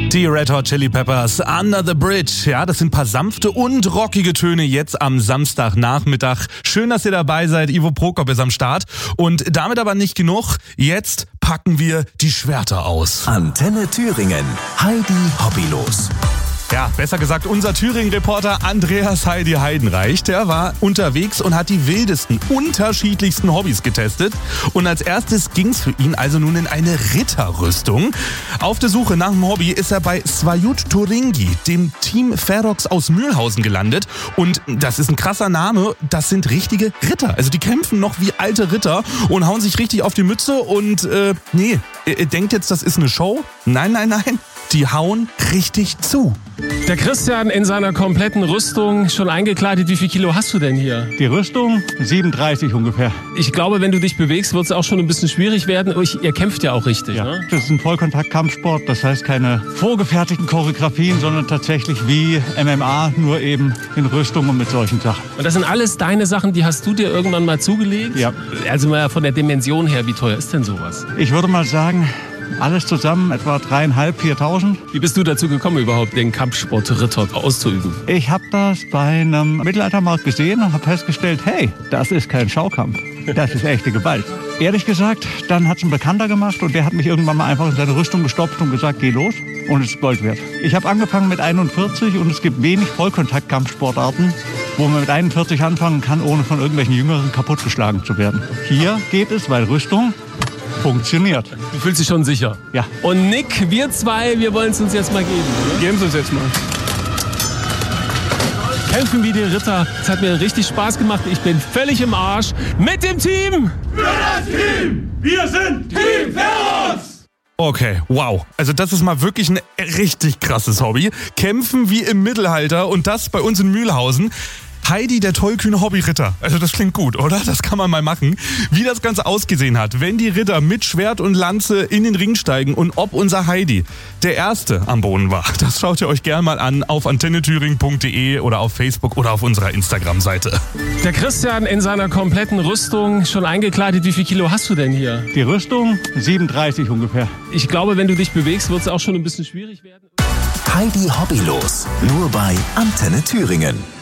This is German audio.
Die Red Hot Chili Peppers, Under the Bridge. Ja, das sind ein paar sanfte und rockige Töne jetzt am Samstagnachmittag. Schön, dass ihr dabei seid. Ivo Prokop ist am Start. Und damit aber nicht genug. Jetzt packen wir die Schwerter aus. Antenne Thüringen. Heidi Hobbylos. Ja, besser gesagt, unser Thüringen-Reporter Andreas Heidi Heidenreich, der war unterwegs und hat die wildesten, unterschiedlichsten Hobbys getestet. Und als erstes ging's für ihn also nun in eine Ritterrüstung. Auf der Suche nach einem Hobby ist er bei Svajut Turingi, dem Team Ferox aus Mühlhausen, gelandet. Und das ist ein krasser Name, das sind richtige Ritter. Also die kämpfen noch wie alte Ritter und hauen sich richtig auf die Mütze. Und ihr denkt jetzt, das ist eine Show? Nein. Die hauen richtig zu. Der Christian in seiner kompletten Rüstung, schon eingekleidet. Wie viel Kilo hast du denn hier? Die Rüstung 37 ungefähr. Ich glaube, wenn du dich bewegst, wird es auch schon ein bisschen schwierig werden. Ihr kämpft ja auch richtig, ja, ne? Das ist ein Vollkontakt-Kampfsport. Das heißt keine vorgefertigten Choreografien, sondern tatsächlich wie MMA, nur eben in Rüstung und mit solchen Sachen. Und das sind alles deine Sachen, die hast du dir irgendwann mal zugelegt? Ja. Also mal von der Dimension her, wie teuer ist denn sowas? Ich würde mal sagen, alles zusammen etwa 3.500, 4.000. Wie bist du dazu gekommen, überhaupt den Kampfsport Ritter auszuüben? Ich habe das bei einem Mittelaltermarkt gesehen und habe festgestellt, hey, das ist kein Schaukampf. Das ist echte Gewalt. Ehrlich gesagt, dann hat es ein Bekannter gemacht und der hat mich irgendwann mal einfach in seine Rüstung gestopft und gesagt, geh los. Und es ist Gold wert. Ich habe angefangen mit 41 und es gibt wenig Vollkontakt-Kampfsportarten, wo man mit 41 anfangen kann, ohne von irgendwelchen Jüngeren kaputtgeschlagen zu werden. Hier geht es, weil Rüstung funktioniert. Du fühlst dich schon sicher? Ja. Und Nick, wir zwei, wir wollen es uns jetzt mal geben. Oder? Geben Sie uns jetzt mal. Kämpfen wie die Ritter. Es hat mir richtig Spaß gemacht. Ich bin völlig im Arsch. Mit dem Team! Für das Team! Wir sind Team Ferox! Okay, wow. Also das ist mal wirklich ein richtig krasses Hobby. Kämpfen wie im Mittelalter und das bei uns in Mühlhausen. Heidi, der tollkühne Hobbyritter. Also das klingt gut, oder? Das kann man mal machen. Wie das Ganze ausgesehen hat, wenn die Ritter mit Schwert und Lanze in den Ring steigen und ob unser Heidi der Erste am Boden war, das schaut ihr euch gerne mal an auf antennethüringen.de oder auf Facebook oder auf unserer Instagram-Seite. Der Christian in seiner kompletten Rüstung, schon eingekleidet. Wie viel Kilo hast du denn hier? Die Rüstung 37 ungefähr. Ich glaube, wenn du dich bewegst, wird es auch schon ein bisschen schwierig werden. Heidi Hobbylos. Nur bei Antenne Thüringen.